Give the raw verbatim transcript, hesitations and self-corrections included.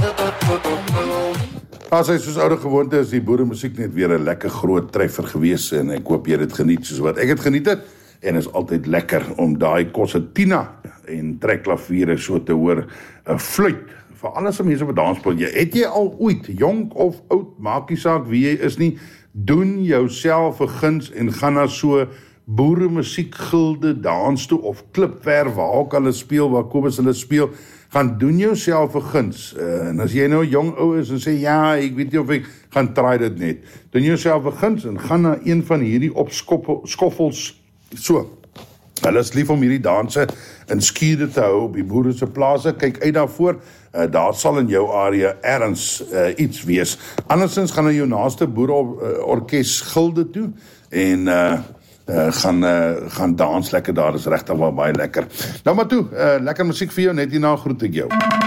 As hy soos oude gewoonte is die boere musiek net weer 'n lekker groot treffer gewees en ek hoop jy het dit geniet soos wat ek het geniet het en is altyd lekker om daai konsertina en trekklaviere so te hoor, 'n fluit vir alles wat mense op 'n dansspot. Jy het jy al ooit jonk of oud, maak nie saak wie jy is nie, doen jouself 'n guns en gaan na so boere musiek gilde dans toe of klipwerf waar ook hulle speel, waar Kobus hulle speel. Gaan doen jouself 'n guns, uh, en as jy nou jong ou is en sê, ja, ek weet nie of ek gaan try dit net, doen jouself 'n guns en gaan na een van hierdie opskoffels, so, hulle is lief om hierdie danse in skure te hou op die boere se plase, kyk uit daarvoor, uh, daar sal in jou area ergens uh, iets wees, andersins gaan na jou naaste boere uh, orkes gilde toe, en uh, Uh, gaan, uh, gaan dans lekker daar, is regtig wel baie lekker. Nou maar toe, uh, lekker musiek vir jou, net hierna groet ek jou.